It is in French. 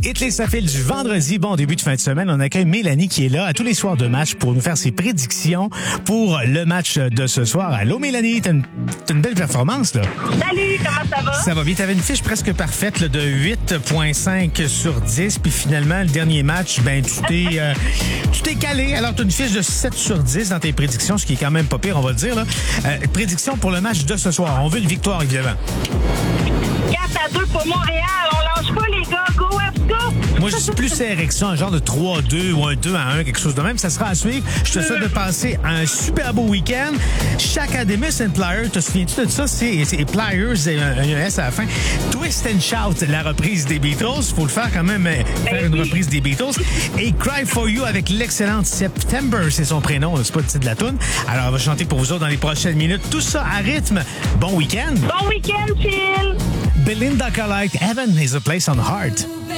Hit les ça file du vendredi. Bon début de fin de semaine. On accueille Mélanie qui est là à tous les soirs de match pour nous faire ses prédictions pour le match de ce soir. Allô Mélanie, t'as une belle performance là. Salut, comment ça va? Ça va bien. T'avais une fiche presque parfaite là, de 8,5 sur 10. Puis finalement, le dernier match, ben tu t'es calé. Alors, t'as une fiche de 7 sur 10 dans tes prédictions, ce qui est quand même pas pire, on va le dire. Là. Prédiction pour le match de ce soir. On veut une victoire, évidemment. 4-2 pour Montréal. On lâche pas, les gars. Go, let's go! Moi, je suis plus serré que ça, un genre de 3-2 ou un 2-1, quelque chose de même. Ça sera à suivre. Je te souhaite de passer un super beau week-end. Chaque Demis and Pliers, te souviens-tu de ça? C'est Pliers, un S à la fin. Twist and Shout, la reprise des Beatles. Faut le faire quand même, faire une reprise des Beatles. Et Cry for You avec l'excellente September, c'est son prénom, c'est pas le titre de la toune. Alors, on va chanter pour vous autres dans les prochaines minutes. Tout ça à rythme. Bon week-end. Bon week-end, Phil! Belinda Carlisle, Heaven is a Place on the Heart.